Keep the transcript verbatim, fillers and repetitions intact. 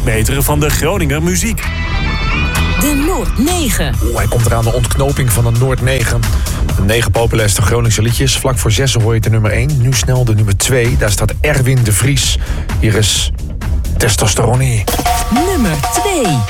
graadmeter van de Groninger muziek. De Noord negen. Oeh, hij komt eraan, de ontknoping van de Noord negen. De negen populairste Groningse liedjes. Vlak voor zes hoor je de nummer één. Nu snel de nummer twee. Daar staat Erwin de Vries. Hier is Testosterone. Nummer twee.